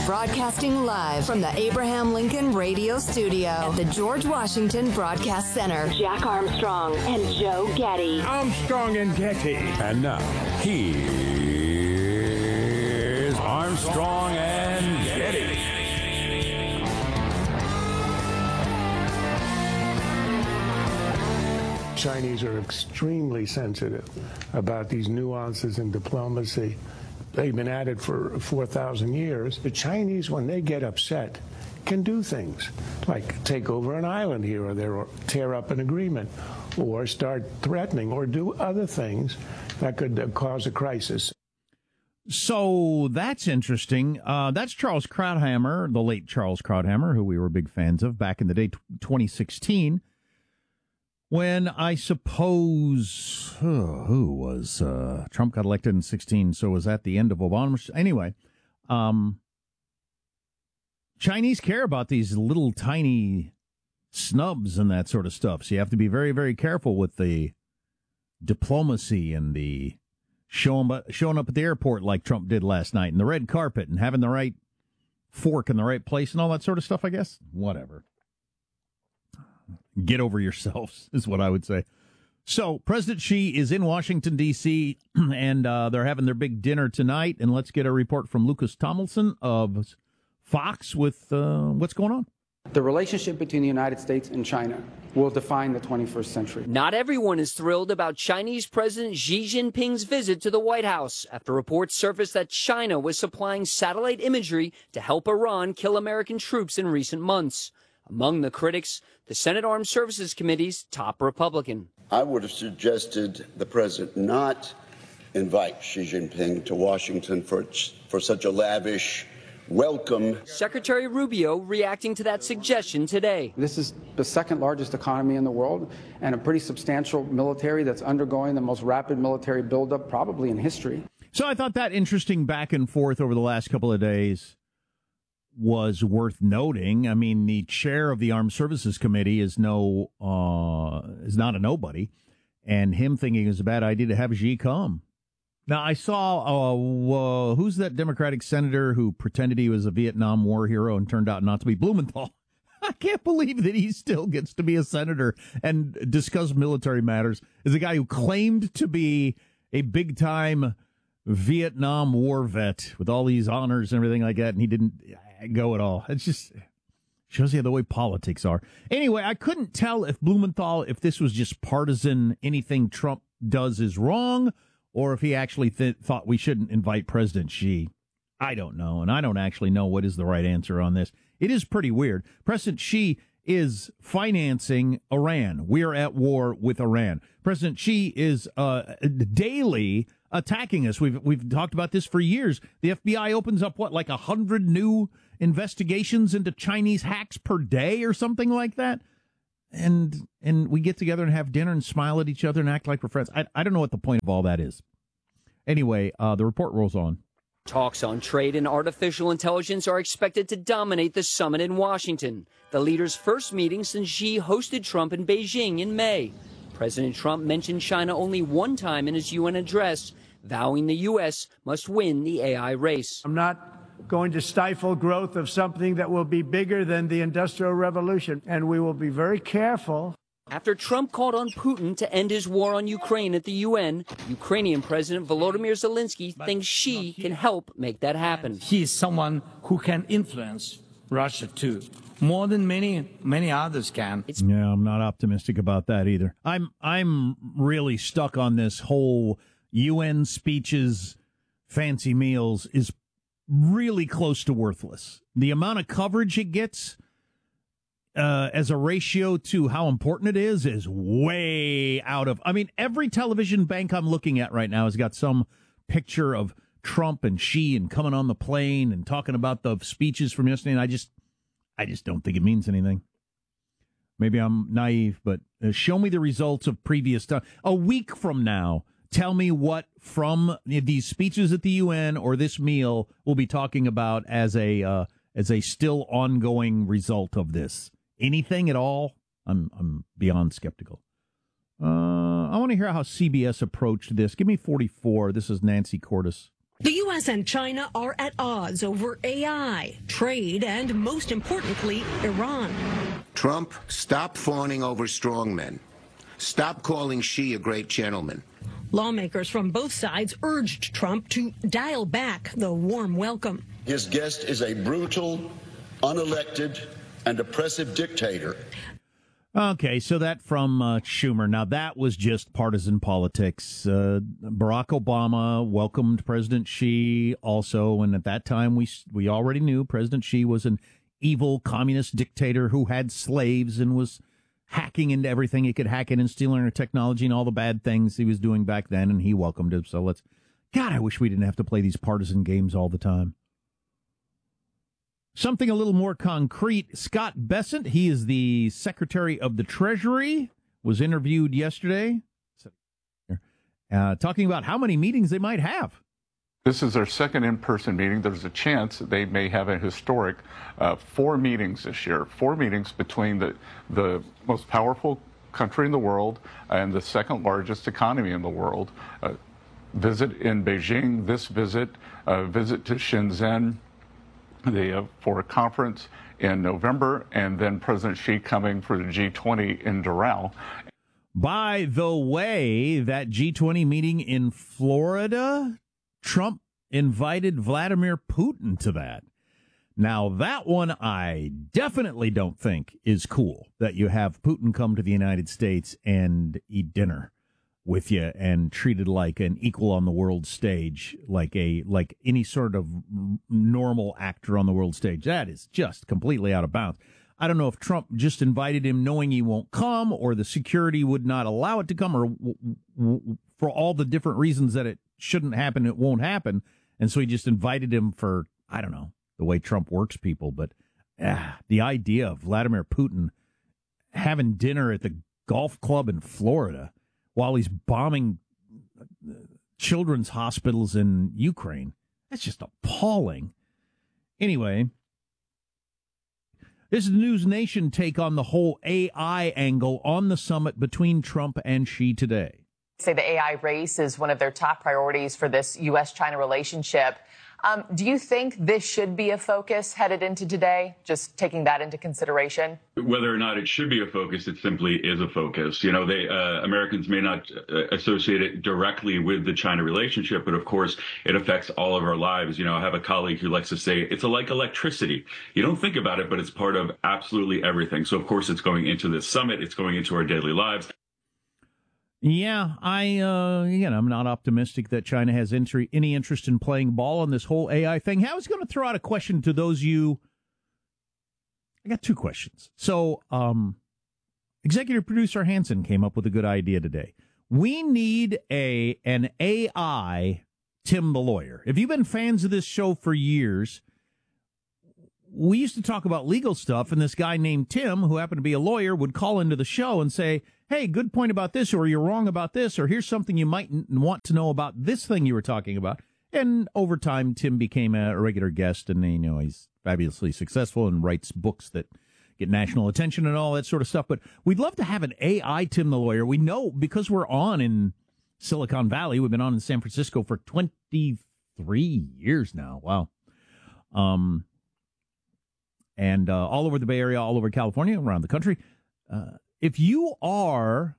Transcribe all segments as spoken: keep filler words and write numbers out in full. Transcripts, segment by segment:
Broadcasting live from the Abraham Lincoln Radio Studio at the George Washington Broadcast Center. Jack Armstrong and Joe Getty. Armstrong and Getty. And now, here's Armstrong and Getty. Chinese are extremely sensitive about these nuances in diplomacy. They've been at it for four thousand years. The Chinese, when they get upset, can do things like take over an island here or there, or tear up an agreement, or start threatening, or do other things that could uh, cause a crisis. So that's interesting. Uh, that's Charles Krauthammer, the late Charles Krauthammer, who we were big fans of back in the day, twenty sixteen. When I suppose, oh, who was, uh, Trump got elected in sixteen, so was that the end of Obama? Anyway, um, Chinese care about these little tiny snubs and that sort of stuff. So you have to be very, very careful with the diplomacy and the showing up, showing up at the airport like Trump did last night, and the red carpet, and having the right fork in the right place and all that sort of stuff, I guess. Whatever. Get over yourselves is what I would say. So President Xi is in Washington, D C, and uh, they're having their big dinner tonight. And let's get a report from Lucas Tomlinson of Fox with uh, what's going on. The relationship between the United States and China will define the twenty-first century. Not everyone is thrilled about Chinese President Xi Jinping's visit to the White House after reports surfaced that China was supplying satellite imagery to help Iran kill American troops in recent months. Among the critics, the Senate Armed Services Committee's top Republican. I would have suggested the president not invite Xi Jinping to Washington for, for such a lavish welcome. Secretary Rubio reacting to that suggestion today. This is the second largest economy in the world and a pretty substantial military that's undergoing the most rapid military buildup probably in history. So I thought that interesting back and forth over the last couple of days was worth noting. I mean, the chair of the Armed Services Committee is no uh, is not a nobody, and him thinking it's a bad idea to have Xi come. Now, I saw uh, uh, who's that Democratic senator who pretended he was a Vietnam War hero and turned out not to be? Blumenthal. I can't believe that he still gets to be a senator and discuss military matters. Is a guy who claimed to be a big time Vietnam War vet with all these honors and everything like that, and he didn't go at all. It's just shows you the way politics are. Anyway, I couldn't tell if Blumenthal, if this was just partisan, anything Trump does is wrong, or if he actually th- thought we shouldn't invite President Xi. I don't know, and I don't actually know what is the right answer on this. It is pretty weird. President Xi is financing Iran. We're at war with Iran. President Xi is uh, daily attacking us. We've we've talked about this for years. The F B I opens up, what, like a hundred new investigations into Chinese hacks per day or something like that? And and we get together and have dinner and smile at each other and act like we're friends. I, I don't know what the point of all that is. Anyway, uh, the report rolls on. Talks on trade and artificial intelligence are expected to dominate the summit in Washington, the leaders' first meeting since Xi hosted Trump in Beijing in May. President Trump mentioned China only one time in his U N address, vowing the U S must win the A I race. I'm not going to stifle growth of something that will be bigger than the Industrial Revolution, and we will be very careful. After Trump called on Putin to end his war on Ukraine at the U N, Ukrainian President Volodymyr Zelensky thinks Xi can help make that happen. He is someone who can influence Russia too, more than many many others can. It's- yeah, I'm not optimistic about that either. I'm I'm really stuck on this whole U N speeches, fancy meals is really close to worthless. The amount of coverage it gets uh, as a ratio to how important it is is way out of. I mean, every television bank I'm looking at right now has got some picture of Trump and Xi and coming on the plane and talking about the speeches from yesterday. And I just, I just don't think it means anything. Maybe I'm naive, but uh, show me the results of previous time. A week from now, tell me what from these speeches at the U N or this meal we'll be talking about as a uh, as a still ongoing result of this. Anything at all? I'm I'm beyond skeptical. Uh, I want to hear how C B S approached this. Give me forty-four. This is Nancy Cordes. The U S and China are at odds over A I, trade, and most importantly, Iran. Trump, stop fawning over strongmen. Stop calling Xi a great gentleman. Lawmakers from both sides urged Trump to dial back the warm welcome. His guest is a brutal, unelected, and oppressive dictator. Okay, so that from uh, Schumer. Now, that was just partisan politics. Uh, Barack Obama welcomed President Xi also, and at that time we we already knew President Xi was an evil communist dictator who had slaves and was hacking into everything he could hack in and stealing our technology and all the bad things he was doing back then, and he welcomed him. So let's... God, I wish we didn't have to play these partisan games all the time. Something a little more concrete. Scott Bessent, he is the Secretary of the Treasury, was interviewed yesterday, uh, talking about how many meetings they might have. This is their second in-person meeting. There's a chance that they may have a historic uh, four meetings this year, four meetings between the, the most powerful country in the world and the second largest economy in the world. Uh, visit in Beijing, this visit, uh, visit to Shenzhen, The, uh, for a conference in November, and then President Xi coming for the G twenty in Doral. By the way, that G twenty meeting in Florida, Trump invited Vladimir Putin to that. Now, that one I definitely don't think is cool, that you have Putin come to the United States and eat dinner with you and treated like an equal on the world stage, like a like any sort of normal actor on the world stage. That is just completely out of bounds. I don't know if Trump just invited him knowing he won't come, or the security would not allow it to come, or w- w- for all the different reasons that it shouldn't happen, it won't happen. And so he just invited him for, I don't know, the way Trump works people. But ah, the idea of Vladimir Putin having dinner at the golf club in Florida while he's bombing children's hospitals in Ukraine, that's just appalling. Anyway, this is the News Nation take on the whole A I angle on the summit between Trump and Xi today. Say the A I race is one of their top priorities for this U S China relationship. Um, do you think this should be a focus headed into today, just taking that into consideration? Whether or not it should be a focus, it simply is a focus. You know, they uh, Americans may not uh, associate it directly with the China relationship, but of course, it affects all of our lives. You know, I have a colleague who likes to say it's like electricity. You don't think about it, but it's part of absolutely everything. So, of course, it's going into this summit. It's going into our daily lives. Yeah, I, uh, again, I'm not optimistic that China has entry, any interest in playing ball on this whole A I thing. I was going to throw out a question to those of you. I got two questions. So, um, executive producer Hanson came up with a good idea today. We need a an A I Tim the Lawyer. If you've been fans of this show for years, we used to talk about legal stuff, and this guy named Tim, who happened to be a lawyer, would call into the show and say, hey, good point about this, or you're wrong about this, or here's something you might n- want to know about this thing you were talking about. And over time, Tim became a regular guest, and, you know, he's fabulously successful and writes books that get national attention and all that sort of stuff. But we'd love to have an A I Tim the Lawyer. We know, because we're on in Silicon Valley, we've been on in San Francisco for twenty-three years now. Wow. Um, and uh, all over the Bay Area, all over California, around the country. Uh, if you are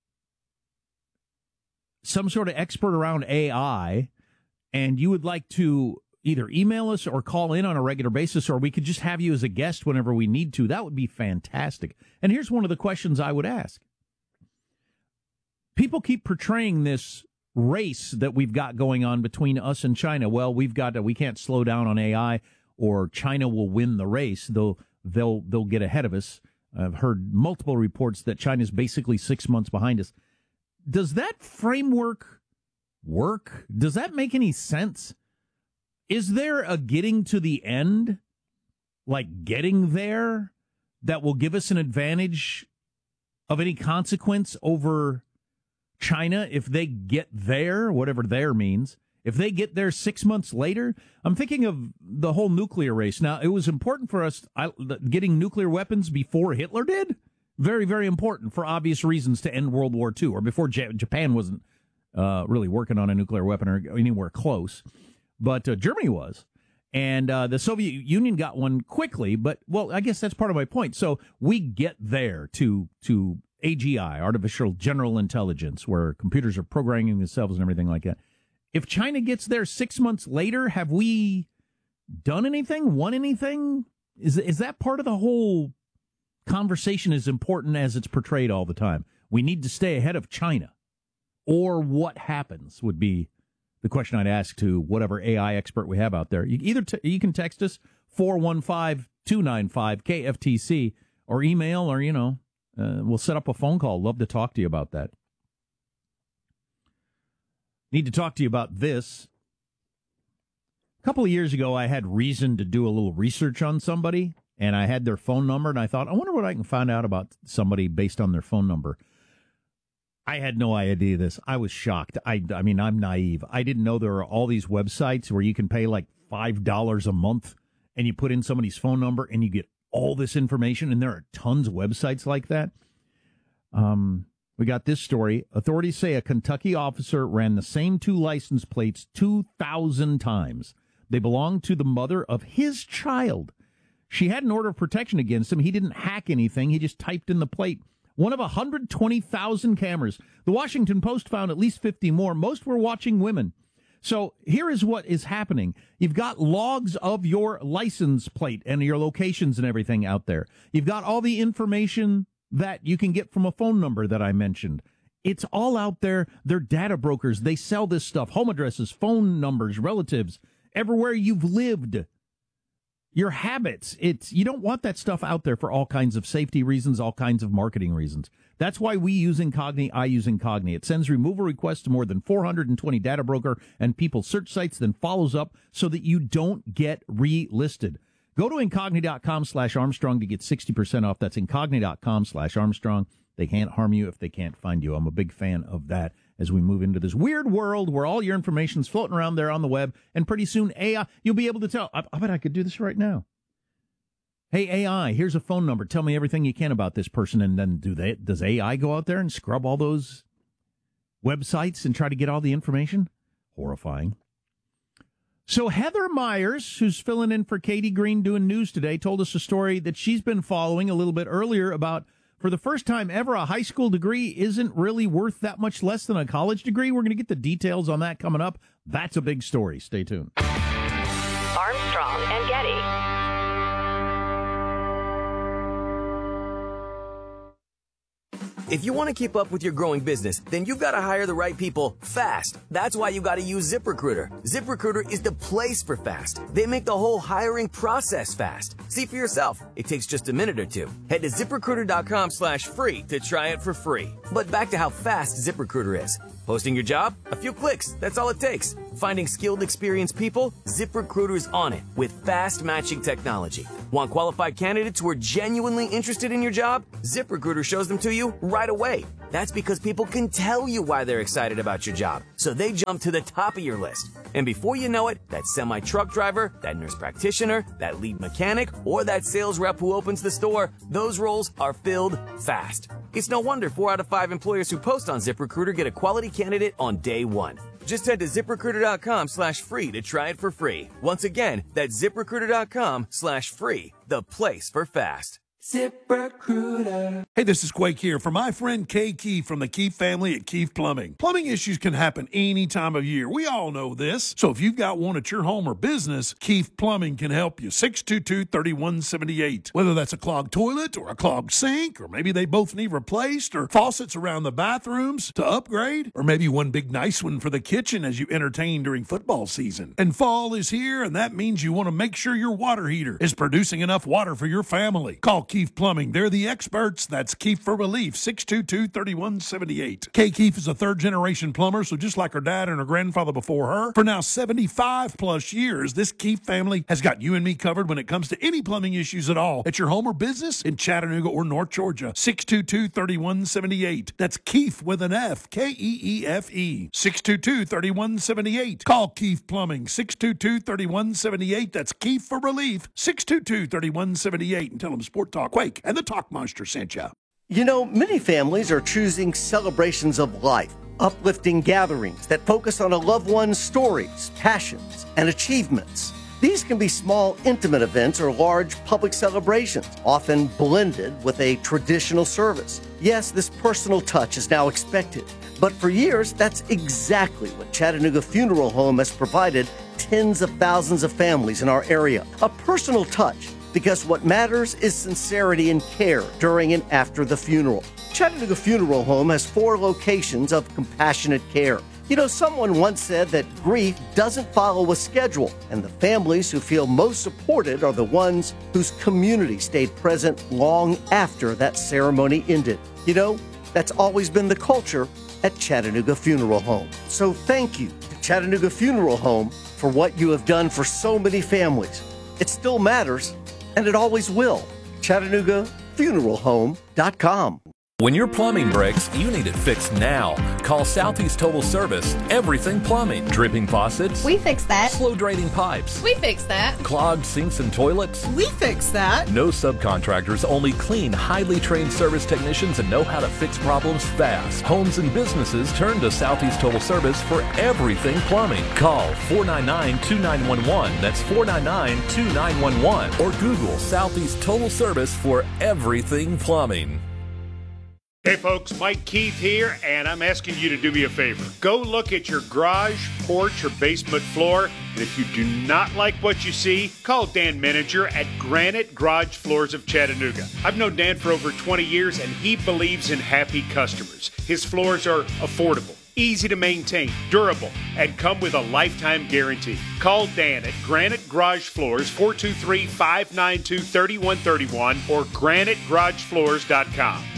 some sort of expert around A I and you would like to either email us or call in on a regular basis, or we could just have you as a guest whenever we need to, that would be fantastic. And here's one of the questions I would ask. People keep portraying this race that we've got going on between us and China. Well, we've got to, we can't slow down on A I, or China will win the race. They'll they'll they'll get ahead of us. I've heard multiple reports that China's basically six months behind us. Does that framework work? Does that make any sense? Is there a getting to the end, like getting there, that will give us an advantage of any consequence over China if they get there, whatever there means? If they get there six months later? I'm thinking of the whole nuclear race. Now, it was important for us I, getting nuclear weapons before Hitler did. Very, very important for obvious reasons to end World War Two, or before J- Japan wasn't uh, really working on a nuclear weapon or anywhere close. but uh, Germany was. And uh, the Soviet Union got one quickly, but, well, I guess that's part of my point. So we get there to to A G I, artificial general intelligence, where computers are programming themselves and everything like that. If China gets there six months later, have we done anything, won anything? Is is that part of the whole conversation as important as it's portrayed all the time? We need to stay ahead of China. Or what happens would be the question I'd ask to whatever A I expert we have out there. You either t- you can text us four one five, two nine five, K F T C or email, or, you know, uh, we'll set up a phone call. Love to talk to you about that. Need to talk to you about this. A couple of years ago, I had reason to do a little research on somebody, and I had their phone number, and I thought, I wonder what I can find out about somebody based on their phone number. I had no idea this. I was shocked. I, I mean, I'm naive. I didn't know there are all these websites where you can pay like five dollars a month and you put in somebody's phone number and you get all this information, and there are tons of websites like that. Um, we got this story. Authorities say a Kentucky officer ran the same two license plates two thousand times. They belonged to the mother of his child. She had an order of protection against him. He didn't hack anything. He just typed in the plate. One of one hundred twenty thousand cameras. The Washington Post found at least fifty more. Most were watching women. So here is what is happening. You've got logs of your license plate and your locations and everything out there. You've got all the information that you can get from a phone number that I mentioned. It's all out there. They're data brokers. They sell this stuff. Home addresses, phone numbers, relatives, everywhere you've lived. Your habits. It's you don't want that stuff out there for all kinds of safety reasons, all kinds of marketing reasons. That's why we use Incogni. I use Incogni. It sends removal requests to more than four hundred twenty data broker and people search sites, then follows up so that you don't get relisted. Go to Incogni.com slash Armstrong to get sixty percent off. That's Incogni.com slash Armstrong. They can't harm you if they can't find you. I'm a big fan of that as we move into this weird world where all your information's floating around there on the web, and pretty soon A I, you'll be able to tell. I, I bet I could do this right now. Hey, A I, here's a phone number. Tell me everything you can about this person, and then do they? Does A I go out there and scrub all those websites and try to get all the information? Horrifying. So Heather Myers, who's filling in for Katie Green doing news today, told us a story that she's been following a little bit earlier about, for the first time ever, a high school degree isn't really worth that much less than a college degree. We're going to get the details on that coming up. That's a big story. Stay tuned. Armstrong and Getty. If you want to keep up with your growing business, then you've got to hire the right people fast. That's why you got to use ZipRecruiter. ZipRecruiter is the place for fast. They make the whole hiring process fast. See for yourself. It takes just a minute or two. Head to ZipRecruiter.com slash free to try it for free. But back to how fast ZipRecruiter is. Posting your job? A few clicks. That's all it takes. Finding skilled, experienced people? ZipRecruiter's on it with fast matching technology. Want qualified candidates who are genuinely interested in your job? ZipRecruiter shows them to you right away. That's because people can tell you why they're excited about your job, so they jump to the top of your list. And before you know it, that semi-truck driver, that nurse practitioner, that lead mechanic, or that sales rep who opens the store, those roles are filled fast. It's no wonder four out of five employers who post on ZipRecruiter get a quality candidate on day one. Just head to ZipRecruiter.com slash free to try it for free. Once again, that's ZipRecruiter.com slash free, the place for fast. ZipRecruiter. Hey, this is Quake here for my friend Kay Keefe from the Keefe family at Keefe Plumbing. Plumbing issues can happen any time of year. We all know this. So if you've got one at your home or business, Keefe Plumbing can help you. six two two, three one seven eight. Whether that's a clogged toilet or a clogged sink, or maybe they both need replaced, or faucets around the bathrooms to upgrade, or maybe one big nice one for the kitchen as you entertain during football season. And fall is here, and that means you want to make sure your water heater is producing enough water for your family. Call Keefe Plumbing. They're the experts. That's Keefe for Relief, six two two, three one seven eight. Kay Keefe is a third-generation plumber, so just like her dad and her grandfather before her, for now seventy-five plus years, this Keefe family has got you and me covered when it comes to any plumbing issues at all at your home or business in Chattanooga or North Georgia. six two two, three one seven eight. That's Keefe with an F, K E E F E. six two two, three one seven eight. Call Keefe Plumbing, six two two, three one seven eight. That's Keefe for Relief, six two two, three one seven eight. And tell them Sport Talk Quake and the Talk Monster sent you. You know, many families are choosing celebrations of life uplifting gatherings that focus on a loved one's stories, passions, and achievements. These can be small, intimate events or large public celebrations, often blended with a traditional service. Yes, this personal touch is now expected, but for years, that's exactly what Chattanooga Funeral Home has provided tens of thousands of families in our area. A personal touch, because what matters is sincerity and care during and after the funeral. Chattanooga Funeral Home has four locations of compassionate care. You know, someone once said that grief doesn't follow a schedule, and the families who feel most supported are the ones whose community stayed present long after that ceremony ended. You know, that's always been the culture at Chattanooga Funeral Home. So thank you to Chattanooga Funeral Home for what you have done for so many families. It still matters, and it always will. Chattanooga Funeral Home dot com. When your plumbing breaks, you need it fixed now. Call Southeast Total Service. Everything plumbing. Dripping faucets. We fix that. Slow draining pipes. We fix that. Clogged sinks and toilets. We fix that. No subcontractors, only clean, highly trained service technicians that know how to fix problems fast. Homes and businesses turn to Southeast Total Service for everything plumbing. Call four nine nine, two nine one one. That's four nine nine, two nine one one. Or Google Southeast Total Service for everything plumbing. Hey folks, Mike Keith here, and I'm asking you to do me a favor. Go look at your garage, porch, or basement floor, and if you do not like what you see, call Dan Menninger at Granite Garage Floors of Chattanooga. I've known Dan for over twenty years, and he believes in happy customers. His floors are affordable, easy to maintain, durable, and come with a lifetime guarantee. Call Dan at Granite Garage Floors, four two three, five nine two, three one three one, or granite garage floors dot com.